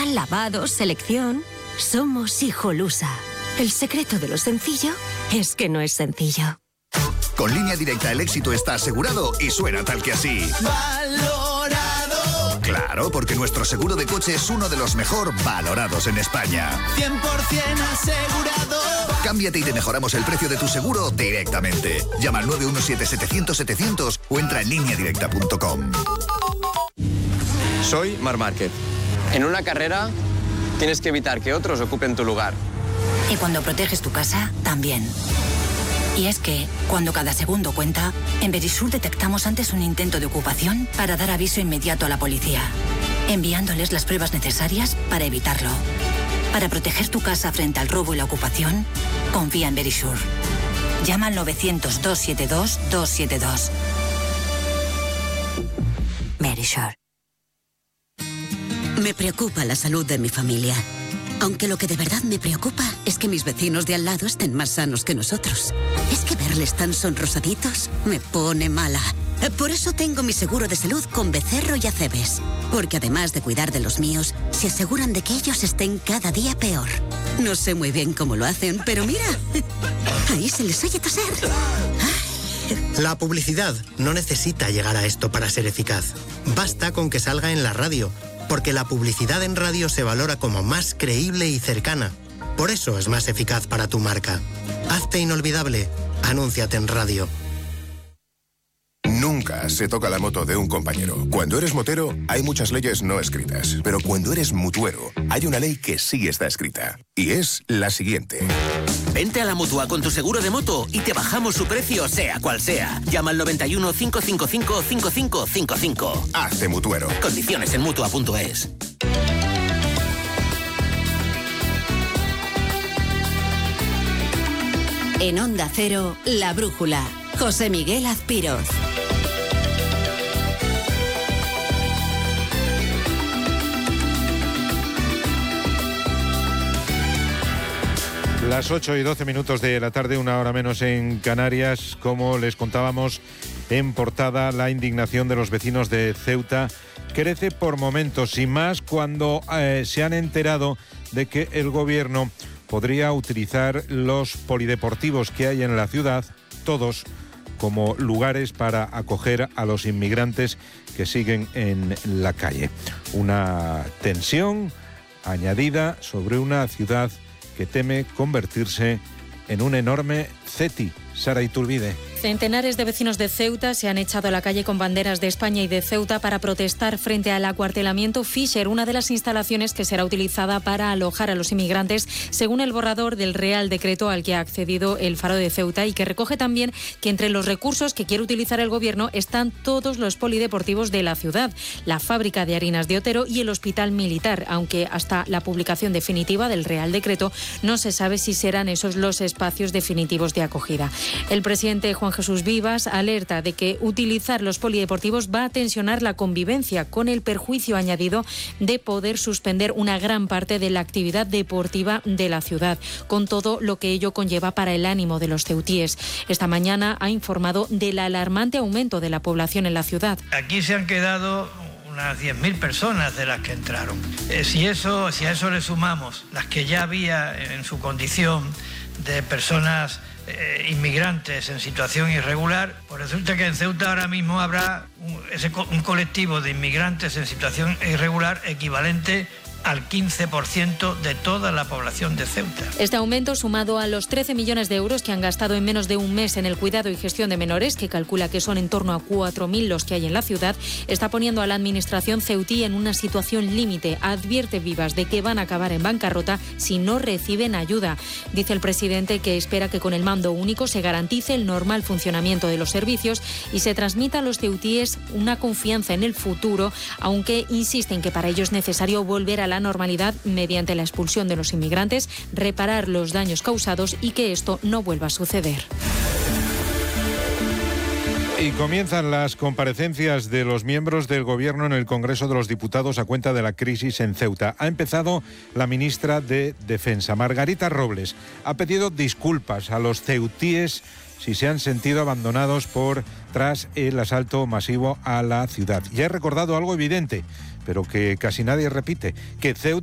limpieza, lavado, selección. Somos Hijolusa. El secreto de lo sencillo es que no es sencillo. Con Línea Directa el éxito está asegurado y suena tal que así. ¡Valorado! Claro, porque nuestro seguro de coche es uno de los mejor valorados en España. 100% asegurado. Cámbiate y te mejoramos el precio de tu seguro directamente. Llama al 917-700-700 o entra en lineadirecta.com. Soy Marc Márquez. En una carrera tienes que evitar que otros ocupen tu lugar. Y cuando proteges tu casa, también. Y es que, cuando cada segundo cuenta, en Verisur detectamos antes un intento de ocupación para dar aviso inmediato a la policía, enviándoles las pruebas necesarias para evitarlo. Para proteger tu casa frente al robo y la ocupación, confía en Verisur. Llama al 900-272-272. Verisur. Me preocupa la salud de mi familia. Aunque lo que de verdad me preocupa es que mis vecinos de al lado estén más sanos que nosotros. Es que verles tan sonrosaditos me pone mala. Por eso tengo mi seguro de salud con Becerro y Acebes. Porque además de cuidar de los míos, se aseguran de que ellos estén cada día peor. No sé muy bien cómo lo hacen, pero mira, ahí se les oye toser. La publicidad no necesita llegar a esto para ser eficaz. Basta con que salga en la radio. Porque la publicidad en radio se valora como más creíble y cercana. Por eso es más eficaz para tu marca. Hazte inolvidable. Anúnciate en radio. Nunca se toca la moto de un compañero. Cuando eres motero, hay muchas leyes no escritas. Pero cuando eres mutuero, hay una ley que sí está escrita. Y es la siguiente. Vente a la Mutua con tu seguro de moto y te bajamos su precio sea cual sea. Llama al 91 555 5555. Hazte mutuero. Condiciones en Mutua.es. En Onda Cero, La Brújula. José Miguel Azpiroz. Las 8:12 de la tarde, una hora menos en Canarias. Como les contábamos en portada, la indignación de los vecinos de Ceuta crece por momentos y más cuando se han enterado de que el gobierno podría utilizar los polideportivos que hay en la ciudad, todos como lugares para acoger a los inmigrantes que siguen en la calle. Una tensión añadida sobre una ciudad que teme convertirse en un enorme CETI. Sara Iturbide. Centenares de vecinos de Ceuta se han echado a la calle con banderas de España y de Ceuta para protestar frente al acuartelamiento Fisher, una de las instalaciones que será utilizada para alojar a los inmigrantes, según el borrador del Real Decreto al que ha accedido el Faro de Ceuta y que recoge también que entre los recursos que quiere utilizar el gobierno están todos los polideportivos de la ciudad, la fábrica de harinas de Otero y el hospital militar, aunque hasta la publicación definitiva del Real Decreto no se sabe si serán esos los espacios definitivos de acogida. El presidente Juan Jesús Vivas alerta de que utilizar los polideportivos va a tensionar la convivencia, con el perjuicio añadido de poder suspender una gran parte de la actividad deportiva de la ciudad, con todo lo que ello conlleva para el ánimo de los ceutíes. Esta mañana ha informado del alarmante aumento de la población en la ciudad. Aquí se han quedado unas 10.000 personas de las que entraron. Si a eso le sumamos las que ya había en su condición de personas inmigrantes en situación irregular, pues resulta que en Ceuta ahora mismo habrá un colectivo de inmigrantes en situación irregular equivalente al 15% de toda la población de Ceuta. Este aumento, sumado a los 13 millones de euros que han gastado en menos de un mes en el cuidado y gestión de menores, que calcula que son en torno a 4.000 los que hay en la ciudad, está poniendo a la administración ceutí en una situación límite. Advierte Vivas de que van a acabar en bancarrota si no reciben ayuda. Dice el presidente que espera que con el mando único se garantice el normal funcionamiento de los servicios y se transmita a los ceutíes una confianza en el futuro, aunque insisten que para ello es necesario volver a la normalidad mediante la expulsión de los inmigrantes, reparar los daños causados y que esto no vuelva a suceder. Y comienzan las comparecencias de los miembros del Gobierno en el Congreso de los Diputados a cuenta de la crisis en Ceuta. Ha empezado la ministra de Defensa, Margarita Robles. Ha pedido disculpas a los ceutíes si se han sentido abandonados tras el asalto masivo a la ciudad. Y ha recordado algo evidente, pero que casi nadie repite, que Ceuta